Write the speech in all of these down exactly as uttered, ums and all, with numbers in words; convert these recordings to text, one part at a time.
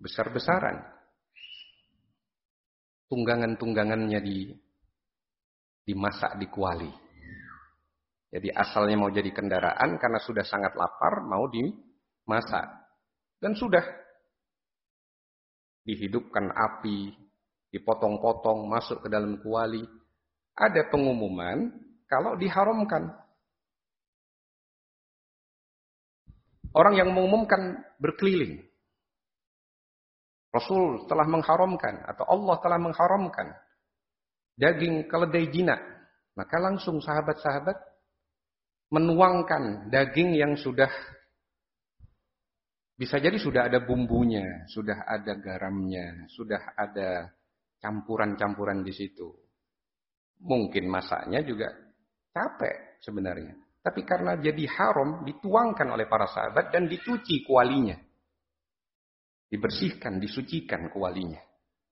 besar-besaran. Tunggangan-tunggangannya di dimasak di kuali. Jadi asalnya mau jadi kendaraan karena sudah sangat lapar mau dimasak. Dan sudah dihidupkan api, dipotong-potong, masuk ke dalam kuali. Ada pengumuman kalau diharamkan. Orang yang mengumumkan berkeliling. Rasul telah mengharamkan atau Allah telah mengharamkan daging keledai jinak. Maka langsung sahabat-sahabat menuangkan daging yang sudah bisa jadi sudah ada bumbunya, sudah ada garamnya, sudah ada campuran-campuran di situ. Mungkin masaknya juga capek sebenarnya. Tapi karena jadi haram, dituangkan oleh para sahabat dan dicuci kualinya. Dibersihkan, disucikan kualinya.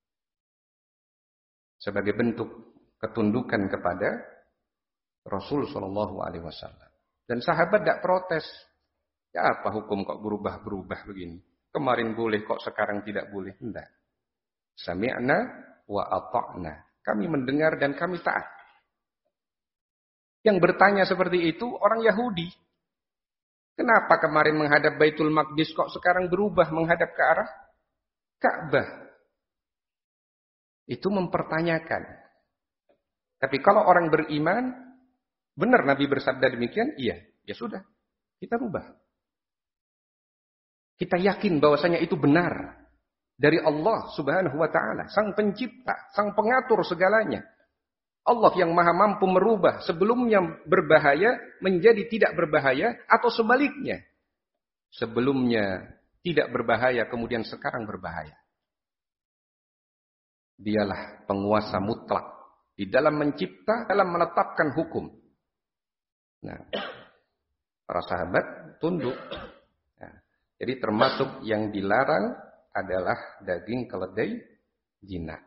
Sebagai bentuk ketundukan kepada Rasul Shallallahu Alaihi Wasallam. Dan sahabat tidak protes. Ya apa hukum kok berubah-berubah begini? Kemarin boleh kok sekarang tidak boleh? Tidak. Sami'na wa ata'na. Kami mendengar dan kami taat. Yang bertanya seperti itu orang Yahudi. Kenapa kemarin menghadap Baitul Maqdis kok sekarang berubah menghadap ke arah Ka'bah? Itu mempertanyakan. Tapi kalau orang beriman, benar Nabi bersabda demikian? Iya, ya sudah. Kita rubah. Kita yakin bahwasanya itu benar. Dari Allah subhanahu wa ta'ala. Sang pencipta, sang pengatur segalanya. Allah yang maha mampu merubah sebelumnya berbahaya menjadi tidak berbahaya atau sebaliknya. Sebelumnya tidak berbahaya kemudian sekarang berbahaya. Dialah penguasa mutlak di dalam mencipta, dalam menetapkan hukum. Nah, para sahabat tunduk. Nah, jadi termasuk yang dilarang adalah daging keledai jinak.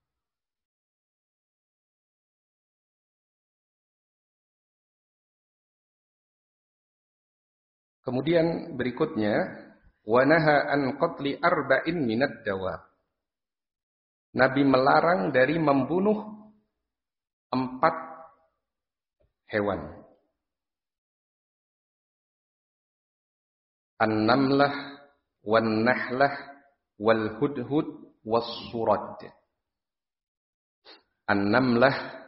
Kemudian berikutnya, wa naha an qatli arba'in minad dawab. Nabi melarang dari membunuh empat hewan. An-namlah, wan-nahlah, wal-hudhud, was-surad. An-namlah,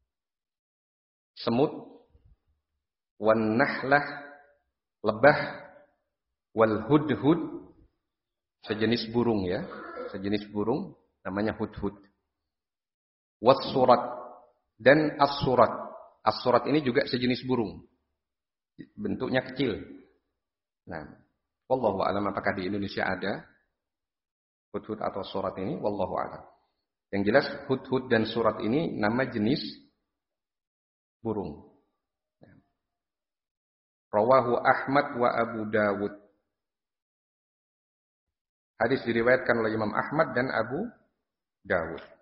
semut, wan-nahlah, lebah, wal hudhud, sejenis burung ya, sejenis burung namanya hudhud. Was surat dan as-surat. As-surat ini juga sejenis burung. Bentuknya kecil. Nah, wallahu a'lam apakah di Indonesia ada hudhud atau surat ini, wallahu a'lam. Yang jelas hudhud dan surat ini nama jenis burung. Rawahu Ahmad wa Abu Dawud. Hadis diriwayatkan oleh Imam Ahmad dan Abu Dawud.